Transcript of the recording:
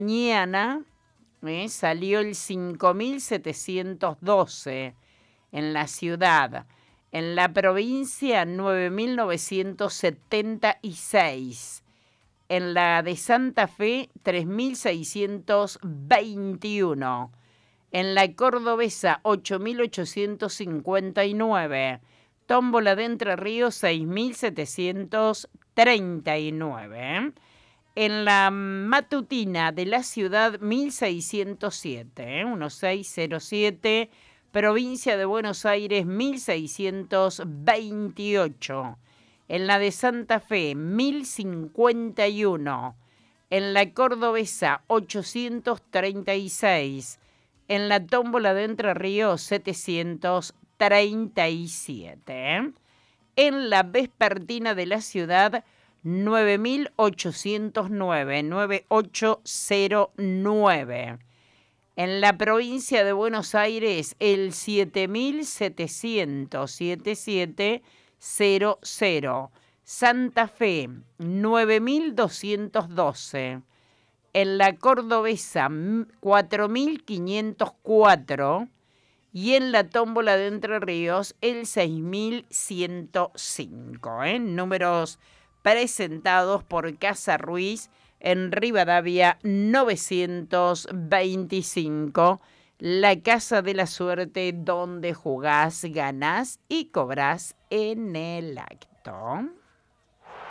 mañana salió el 5.712 en la ciudad. En la provincia, 9.976. En la de Santa Fe, 3.621. En la cordobesa, 8.859. Tómbola de Entre Ríos, 6.739. En la matutina de la ciudad, 1.607, 1607. Provincia de Buenos Aires, 1.628. En la de Santa Fe, 1.051. En la cordobesa, 836. En la tómbola de Entre Ríos, 737. En la vespertina de la ciudad, 9.809, 9809. En la provincia de Buenos Aires, el 7.700, 7700. Santa Fe, 9.212. En la cordobesa, 4.504. Y en la tómbola de Entre Ríos, el 6.105. Números presentados por Casa Ruiz en Rivadavia 925. La Casa de la Suerte, donde jugás, ganás y cobrás en el acto.